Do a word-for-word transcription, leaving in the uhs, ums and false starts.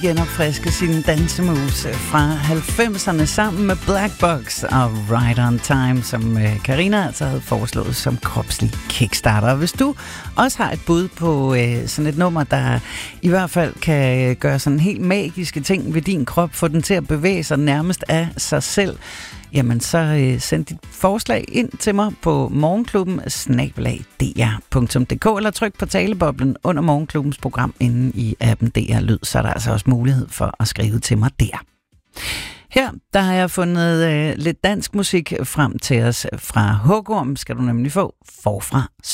genopfriske sine dansemoves fra halvfemserne sammen med Black Box og Right on Time, som Karina altså havde foreslået som kropslig kickstarter. Og hvis du også har et bud på øh, sådan et nummer, der i hvert fald kan gøre sådan helt magiske ting ved din krop, få den til at bevæge sig nærmest af sig selv, jamen så øh, send dit forslag ind til mig på morgenklubben snabel-a d r punktum d k eller tryk på taleboblen under Morgenklubbens program inde i appen D R Lyd, så er der altså også mulighed for at skrive til mig der. Her der har jeg fundet øh, lidt dansk musik frem til os. Fra Hugorm skal du nemlig få Forfra